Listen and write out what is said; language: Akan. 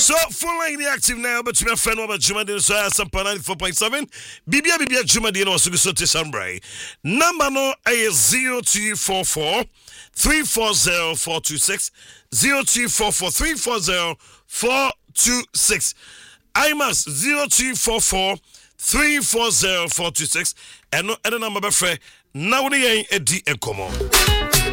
So, full line active now, but you friend over Jumadi, so I some 94.7. Bibia Jumadi, no, so to Sambray. Number no is 0244 340 426. 0244 340 426. IMAS 0244 340 426. And no other number, my friend. Now we ain't a D and come on.